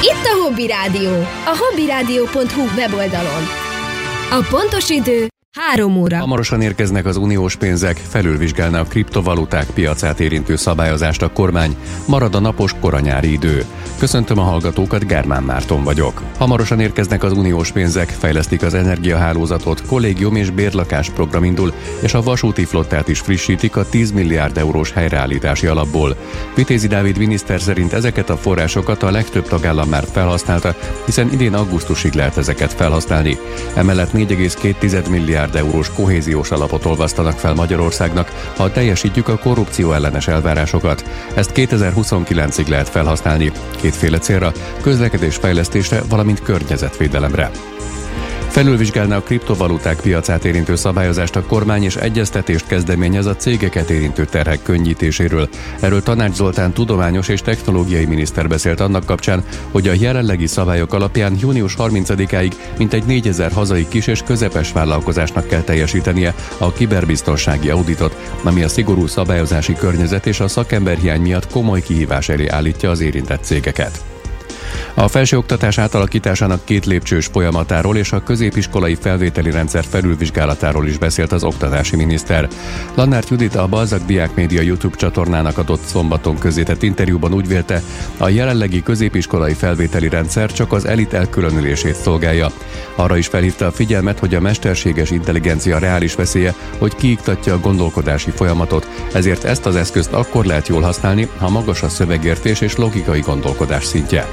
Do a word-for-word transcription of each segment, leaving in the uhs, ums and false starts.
Itt a Hobby Rádió, a hobbyradio pont hu weboldalon. A pontos idő három óra. Hamarosan érkeznek az uniós pénzek, felülvizsgálná a kriptovaluták piacát érintő szabályozást a kormány, marad a napos koranyári idő. Köszöntöm a hallgatókat, Germán Márton vagyok. Hamarosan érkeznek az uniós pénzek, fejlesztik az energiahálózatot, kollégium és bérlakás program indul, és a vasúti flottát is frissítik a tíz milliárd eurós helyreállítási alapból. Vitézi Dávid miniszter szerint ezeket a forrásokat a legtöbb tagállam már felhasználta, hiszen idén augusztusig lehet ezeket felhasználni. Emellett négy egész két milliárd eurós kohéziós alapot olvasztanak fel Magyarországnak, ha teljesítjük a korrupció ellenes elvárásokat. Ezt kétezer-huszonkilencig lehet felhasználni, kétféle célra, közlekedésfejlesztésre, valamint környezetvédelemre. Felülvizsgálná a kriptovaluták piacát érintő szabályozást a kormány, és egyeztetést kezdeményez a cégeket érintő terhek könnyítéséről. Erről Tanács Zoltán tudományos és technológiai miniszter beszélt annak kapcsán, hogy a jelenlegi szabályok alapján június harmincadikáig mintegy négyezer hazai kis és közepes vállalkozásnak kell teljesítenie a kiberbiztonsági auditot, ami a szigorú szabályozási környezet és a szakemberhiány miatt komoly kihívás elé állítja az érintett cégeket. A felsőoktatás átalakításának két lépcsős folyamatáról és a középiskolai felvételi rendszer felülvizsgálatáról is beszélt az oktatási miniszter. Lannárt Judit a Balzak Diák Média YouTube csatornának adott szombaton közzétett interjúban úgy vélte, a jelenlegi középiskolai felvételi rendszer csak az elit elkülönülését szolgálja. Arra is felhívta a figyelmet, hogy a mesterséges intelligencia reális veszélye, hogy kiiktatja a gondolkodási folyamatot, ezért ezt az eszközt akkor lehet jól használni, ha magas a szövegértés és logikai gondolkodás szintje.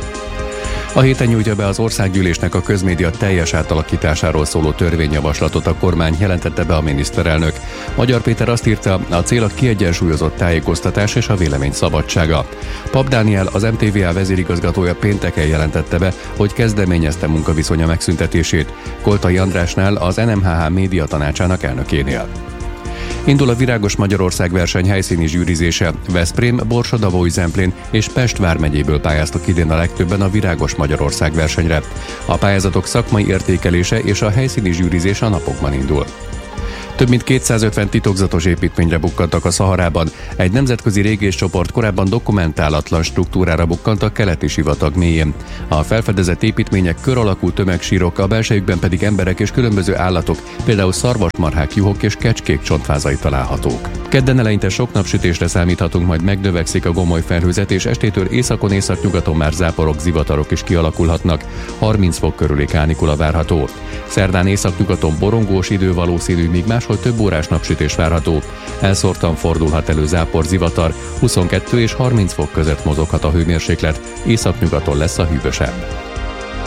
A héten nyújtja be az Országgyűlésnek a közmédia teljes átalakításáról szóló törvényjavaslatot a kormány, jelentette be a miniszterelnök. Magyar Péter azt írta, a cél a kiegyensúlyozott tájékoztatás és a vélemény szabadsága. Pap Dániel, az em té vé á vezérigazgatója pénteken jelentette be, hogy kezdeményezte munkaviszonya megszüntetését. Koltai Andrásnál, az en em há há média tanácsának elnökénél. Indul a Virágos Magyarország verseny helyszíni zsűrizése. Veszprém, Borsod-Abaúj-Zemplén és Pest vármegyéből pályáztak idén a legtöbben a Virágos Magyarország versenyre. A pályázatok szakmai értékelése és a helyszíni zsűrizés a napokban indul. Több mint kétszázötven titokzatos építményre bukkantak a Szaharában. Egy nemzetközi régészcsoport korábban dokumentálatlan struktúrára bukkant a keleti sivatag mélyén. A felfedezett építmények kör alakú tömegsírok, a belsejükben pedig emberek és különböző állatok, például szarvasmarhák, juhok és kecskék csontvázai találhatók. Kedden eleinte sok napsütésre számíthatunk, majd megnövekszik a gomoly felhőzet, és estétől északon északnyugaton már záporok, zivatarok is kialakulhatnak. harminc fok körüli kánikula várható. Szerdán északnyugaton borongós idő valószínű, míg máshol több órás napsütés várható. Elszórtan fordulhat elő zápor, zivatar, huszonkettő és harminc fok között mozoghat a hőmérséklet, északnyugaton lesz a hűvösebb.